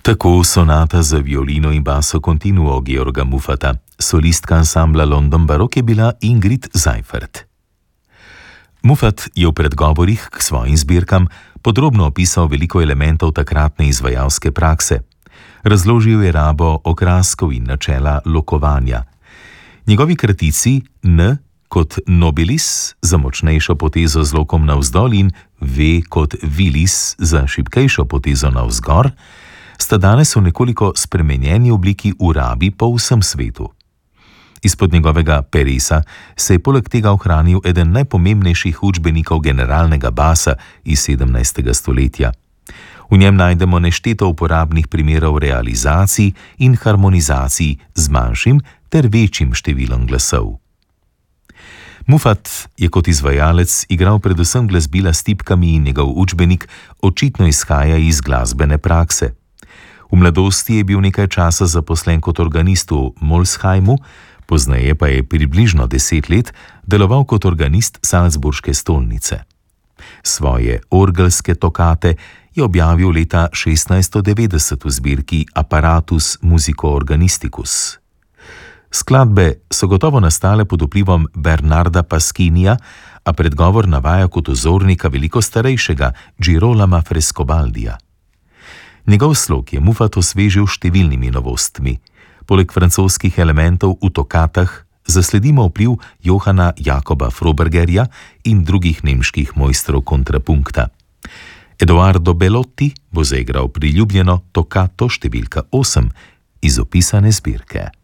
Tako sonata za violino in basso continuo Georga Muffata. Solistka ansambla London Baroque je bila Ingrid Seifert. Muffat je v predgovorih k svojim zbirkam podrobno opisal veliko elementov takratne izvajalske prakse. Razložil je rabo okraskov in načela lokovanja. Njegovi kratici N kot nobilis za močnejšo potezo z lokom navzdol in V kot vilis za šibkejšo potezo navzgor sta danes v nekoliko spremenjeni obliki v rabi po vsem svetu. Izpod njegovega peresa se je poleg tega ohranil eden najpomembnejših učbenikov generalnega basa iz 17. stoletja. V njem najdemo nešteto uporabnih primerov realizacij in harmonizacij z manjšim ter večjim številom glasov. Muffat je kot izvajalec igral predvsem glasbila s tipkami in njegov učbenik očitno izhaja iz glasbene prakse. V mladosti je bil nekaj časa zaposlen kot organist v Molsheimu, pozneje pa je približno 10 let deloval kot organist Salzburške stolnice. Svoje orgelske tokate je objavil leta 1690 v zbirki Apparatus Musico-Organisticus. Skladbe so gotovo nastale pod vplivom Bernarda Pasquinija, a predgovor navaja kot vzornika veliko starejšega Girolama Frescobaldija. Njegov slog je Muffat osvežil številnimi novostmi. Poleg francoskih elementov v tokatah zasledimo vpliv Johana Jakoba Frobergerja in drugih nemških mojstrov kontrapunkta. Edoardo Bellotti bo zaigral priljubljeno tokato številka 8 iz opisane zbirke.